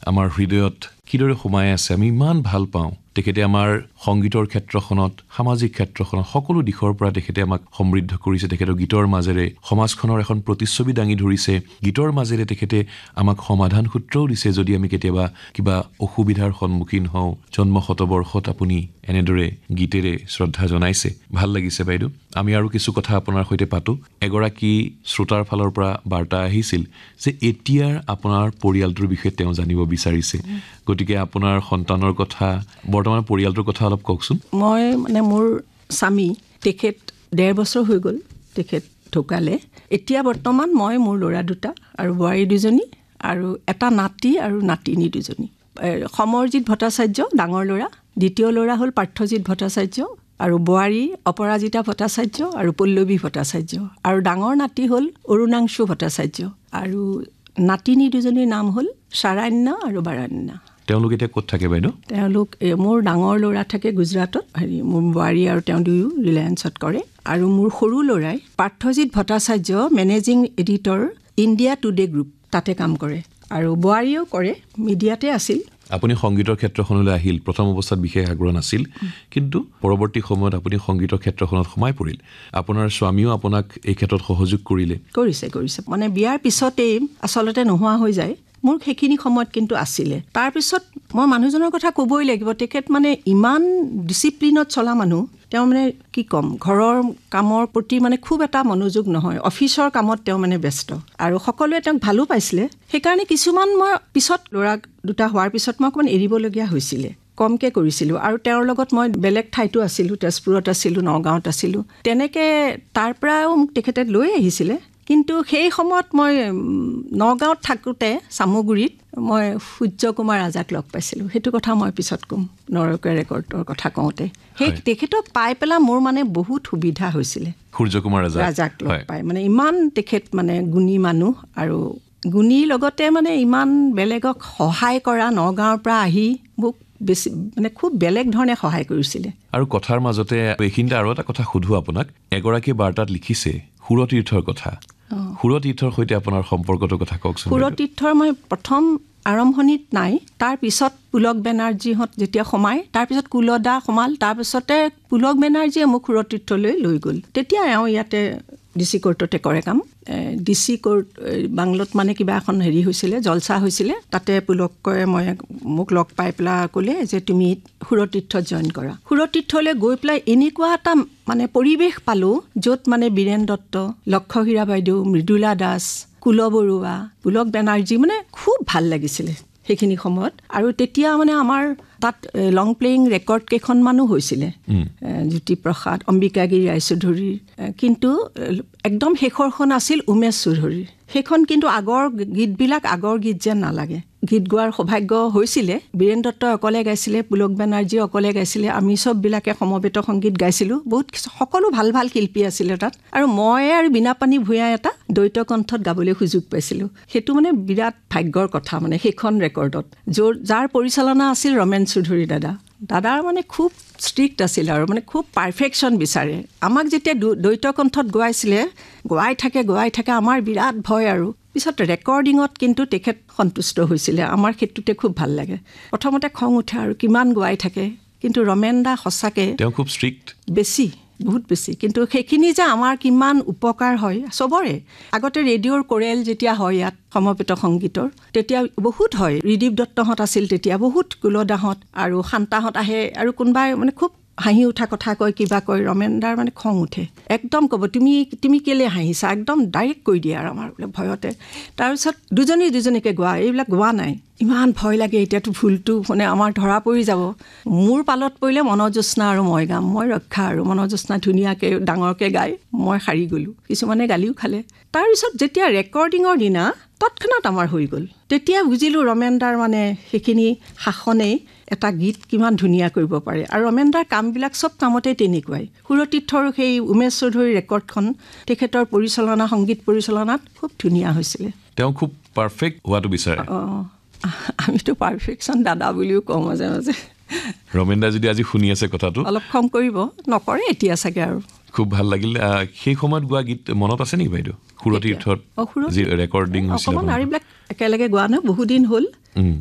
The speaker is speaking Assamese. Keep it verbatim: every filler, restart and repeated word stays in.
আমাৰ হৃদয়ত কিদৰে সোমাই আছে আমি ইমান ভাল পাওঁ তেখেতে আমাৰ সংগীতৰ ক্ষেত্ৰখনত সামাজিক ক্ষেত্ৰখনত সকলো দিশৰ পৰা তেখেতে আমাক সমৃদ্ধ কৰিছে তেখেতৰ গীতৰ মাজেৰে সমাজখনৰ এখন প্ৰতিচ্ছবি দাঙি ধৰিছে গীতৰ মাজেৰে তেখেতে আমাক সমাধান সূত্ৰও দিছে যদি আমি কেতিয়াবা কিবা অসুবিধাৰ সন্মুখীন হওঁ জন্ম শতবৰ্ষত আপুনি এনেদৰে গীতেৰে শ্ৰদ্ধা জনাইছে ভাল লাগিছে বাইদেউ আমি আৰু কিছু কথা আপোনাৰ সৈতে পাতো এগৰাকী শ্ৰোতাৰ ফালৰ পৰা বাৰ্তা আহিছিল যে এতিয়াৰ আপোনাৰ পৰিয়ালটোৰ বিষয়ে তেওঁ জানিব বিচাৰিছে গতিকে আপোনাৰ সন্তানৰ কথা বৰ্তমান পৰিয়ালটোৰ কথা অলপ কওকচোন মই মানে মোৰ স্বামী তেখেত ডেৰ বছৰ হৈ গ'ল তেখেত ঢুকালে এতিয়া বৰ্তমান মই মোৰ ল'ৰা দুটা আৰু বোৱাৰী দুজনী আৰু এটা নাতি আৰু নাতিনী দুজনী সমৰজিৎ ভট্টাচাৰ্য ডাঙৰ ল'ৰা দ্বিতীয় ল'ৰা হ'ল পাৰ্থজিৎ ভট্টাচাৰ্য আৰু বোৱাৰী অপৰাজিতা ভট্টাচাৰ্য আৰু পল্লৱী ভট্টাচাৰ্য আৰু ডাঙৰ নাতি হ'ল অৰুণাংশু ভট্টাচাৰ্য আৰু নাতিনী দুজনীৰ নাম হ'ল শাৰান্য আৰু বাৰান্য তেওঁলোক এতিয়া ক'ত থাকে বাইদেউ তেওঁলোক মোৰ ডাঙৰ ল'ৰা থাকে গুজৰাটত হেৰি মোৰ বোৱাৰী আৰু তেওঁ দুয়ো ৰিলায়েন্সত কৰে আৰু মোৰ সৰু ল'ৰাই Parthajit Bhattacharya managing editor India today group তাতে কাম কৰে আৰু বোৱাৰীও কৰে মিডিয়াতে আছিল আপুনি সংগীতৰ ক্ষেত্ৰখনলৈ আহিল প্ৰথম অৱস্থাত বিশেষ আগ্ৰহ নাছিল কিন্তু পৰৱৰ্তী সময়ত আপুনি সংগীতৰ ক্ষেত্ৰখনত সোমাই পৰিল আপোনাৰ স্বামীও আপোনাক এই ক্ষেত্ৰত সহযোগ কৰিলে কৰিছে কৰিছে মানে বিয়াৰ পিছতেই আচলতে নোহোৱা হৈ যায় মোৰ সেইখিনি সময়ত কিন্তু আছিলে তাৰপিছত মই মানুহজনৰ কথা ক'বই লাগিব তেখেত মানে ইমান ডিচিপ্লিনত চলা মানুহ তেওঁ মানে কি ক'ম ঘৰৰ কামৰ প্ৰতি মানে খুব এটা মনোযোগ নহয় অফিচৰ কামত তেওঁ মানে ব্যস্ত আৰু সকলোৱে তেওঁক ভালো পাইছিলে সেইকাৰণে কিছুমান মই পিছত ল'ৰা দুটা হোৱাৰ পিছত মই অকণমান এৰিবলগীয়া হৈছিলে কমকৈ কৰিছিলোঁ আৰু তেওঁৰ লগত মই বেলেগ ঠাইতো আছিলোঁ তেজপুৰত আছিলোঁ নগাঁৱত আছিলোঁ তেনেকৈ তাৰ পৰাও মোক তেখেতে লৈ আহিছিলে কিন্তু সেই সময়ত মই নগাঁৱত থাকোঁতে চামগুৰিত মই সূৰ্য কুমাৰ ৰাজাক লগ পাইছিলোঁ সেইটো কথা মই পিছত ক'ম নৰকে ৰেকৰ্ডৰ কথা কওঁতে সেই তেখেতক পাই পেলাই মোৰ মানে বহুত সুবিধা হৈছিলে সূৰ্য কুমাৰ ৰাজা ৰাজাক লগ পাই মানে ইমান তেখেত মানে গুণী মানুহ আৰু গুণীৰ লগতে মানে ইমান বেলেগক সহায় কৰা নগাঁৱৰ পৰা আহি মোক বেছি মানে খুব বেলেগ ধৰণে সহায় কৰিছিলে আৰু কথাৰ মাজতে এইখিনিতে আৰু এটা কথা সুধো আপোনাক এগৰাকী বাৰ্তাত লিখিছে সুৰতীৰ্থৰ কথা সুৰতীৰ্থৰ সৈতে আপোনাৰ সম্পৰ্কটোৰ কথা কওকচোন সুৰতীৰ্থৰ মই প্ৰথম আৰম্ভণিত নাই তাৰ পিছত পুলক বেনাৰ্জীহঁত যেতিয়া সোমাই তাৰপিছত কুলদা সোমাল তাৰপিছতে পুলক বেনাৰ্জীয়ে মোক সুৰতীৰ্থলৈ লৈ গ'ল তেতিয়া এওঁ ইয়াতে ডি চি কোৰ্টতে কৰে কাম ডি চি কোৰ্ট বাংলত মানে কিবা এখন হেৰি হৈছিলে জলচা হৈছিলে তাতে পুলককৈ মই মোক লগ পাই পেলাই ক'লে যে তুমি সুৰতীৰ্থত জইন কৰা সুৰতীৰ্থলৈ গৈ পেলাই এনেকুৱা এটা মানে পৰিৱেশ পালোঁ য'ত মানে বীৰেন দত্ত লক্ষহীৰা বাইদেউ মৃদুলা দাস কুল বৰুৱা পুলক বেনাৰ্জী মানে খুব ভাল লাগিছিলে সেইখিনি সময়ত আৰু তেতিয়া মানে আমাৰ তাত লং প্লেয়িং ৰেকৰ্ড কেইখনমানো হৈছিলে জ্যোতিপ্ৰসাদ অম্বিকাগিৰি ৰায়চৌধুৰীৰ কিন্তু একদম শেষৰখন আছিল উমেশ চৌধুৰীৰ সেইখন কিন্তু আগৰ গীতবিলাক আগৰ গীত যেন নালাগে গীত গোৱাৰ সৌভাগ্য হৈছিলে বীৰেন দত্তই অকলে গাইছিলে পুলক বেনাৰ্জী অকলে গাইছিলে আমি চববিলাকে সমবেত সংগীত গাইছিলোঁ বহুত সকলো ভাল ভাল শিল্পী আছিলে তাত আৰু মই আৰু বীণাপাণি ভূঞাই এটা দ্বৈত কণ্ঠত গাবলৈ সুযোগ পাইছিলোঁ সেইটো মানে বিৰাট ভাগ্যৰ কথা মানে সেইখন ৰেকৰ্ডত য'ৰ যাৰ পৰিচালনা আছিল ৰমেন চৌধুৰী দাদা দাদাৰ মানে খুব ষ্ট্ৰিক্ট আছিল আৰু মানে খুব পাৰফেকশ্যন বিচাৰে আমাক যেতিয়া দ্বৈত কণ্ঠত গোৱাইছিলে গোৱাই থাকে গোৱাই থাকে আমাৰ বিৰাট ভয় আৰু পিছত ৰেকৰ্ডিঙত কিন্তু তেখেত সন্তুষ্ট হৈছিলে আমাৰ ক্ষেত্ৰতে খুব ভাল লাগে প্ৰথমতে খং উঠে আৰু কিমান গোৱাই থাকে কিন্তু ৰমেন দা সঁচাকৈ তেওঁ খুব ষ্ট্ৰিক্ট বেছি বহুত বেছি কিন্তু সেইখিনি যে আমাৰ কিমান উপকাৰ হয় চবৰে আগতে ৰেডিঅ'ৰ কোৰেল যেতিয়া হয় ইয়াত সমবেত সংগীতৰ তেতিয়া বহুত হয় ৰিদীপ দত্তহঁত আছিল তেতিয়া বহুত কুলদাহঁত আৰু শান্তাহঁত আহে আৰু কোনোবাই মানে খুব হাঁহি উঠা কথা কয় কিবা কয় ৰমেনদাৰ মানে খং উঠে একদম ক'ব তুমি তুমি কেলৈ হাঁহিছা একদম ডাইৰেক্ট কৈ দিয়ে আৰু আমাৰ বোলে ভয়তে তাৰপিছত দুজনী দুজনীকে গোৱা এইবিলাক গোৱা নাই ইমান ভয় লাগে এতিয়াতো ভুলটো মানে আমাৰ ধৰা পৰি যাব মোৰ পালত পৰিলে মনজ্যোৎস্না আৰু মই গাম মই ৰক্ষা আৰু মনজ্যোৎস্না ধুনীয়াকৈ ডাঙৰকৈ গাই মই সাৰি গ'লোঁ কিছুমানে গালিও খালে তাৰপিছত যেতিয়া ৰেকৰ্ডিঙৰ দিনা তৎক্ষণাত আমাৰ হৈ গ'ল তেতিয়া বুজিলোঁ ৰমেনদাৰ মানে সেইখিনি শাসনেই এটা গীত কিমান ধুনীয়া কৰিব পাৰে আৰু ৰমেনদাৰ কামবিলাক চব কামতে তেনেকুৱাই সুৰতীৰ্থৰ সেই উমেশ চৌধুৰীৰ ৰেকৰ্ডখন তেখেতৰ পৰিচালনা সংগীত পৰিচালনাত খুব ধুনীয়া হৈছিলে তেওঁ খুব পাৰফেক্ট হোৱাটো বিচাৰে অঁ আমিতো পাৰফেকশ্যন দাদা বুলিও কওঁ মাজে মাজে ৰমেন দা যদি আজি শুনি আছে কথাটো অলপ খং কৰিব নকৰে এতিয়া চাগে আৰু খুব ভাল লাগিল সেই সময়ত গোৱা গীত মনত আছে নেকি বাইদেউ সুৰতীৰ্থত যি ৰেকৰ্ডিং হৈছিল অকণমান আৰু এইবিলাক একেলগে গোৱা নহয় বহুদিন হ'ল